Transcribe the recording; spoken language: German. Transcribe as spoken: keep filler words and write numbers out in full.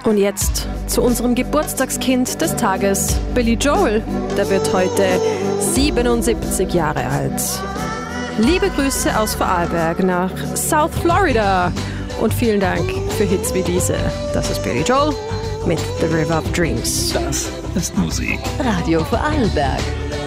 Und jetzt zu unserem Geburtstagskind des Tages, Billy Joel. Der wird heute siebenundsiebzig Jahre alt. Liebe Grüße aus Vorarlberg nach South Florida. Und vielen Dank für Hits wie diese. Das ist Billy Joel mit The River of Dreams. Das ist Musik. Radio Vorarlberg.